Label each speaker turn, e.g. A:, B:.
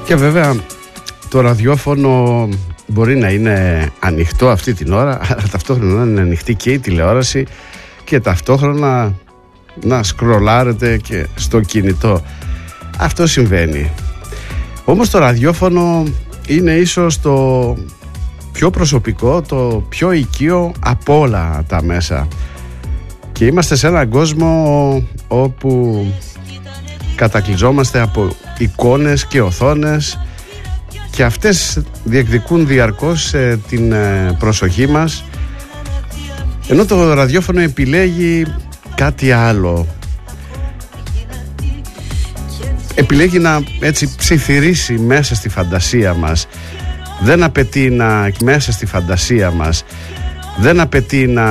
A: Και βέβαια το ραδιόφωνο μπορεί να είναι ανοιχτό αυτή την ώρα, αλλά ταυτόχρονα να είναι ανοιχτή και η τηλεόραση και ταυτόχρονα να σκρολάρετε και στο κινητό. Αυτό συμβαίνει. Όμως το ραδιόφωνο είναι ίσως το πιο προσωπικό, το πιο οικείο από όλα τα μέσα. Και είμαστε σε έναν κόσμο όπου κατακλυζόμαστε από εικόνες και οθόνες και αυτές διεκδικούν διαρκώς την προσοχή μας, ενώ το ραδιόφωνο επιλέγει κάτι άλλο. Επιλέγει να έτσι ψιθυρίσει μέσα στη φαντασία μας. Δεν απαιτεί να μέσα στη φαντασία μας. Δεν απαιτεί να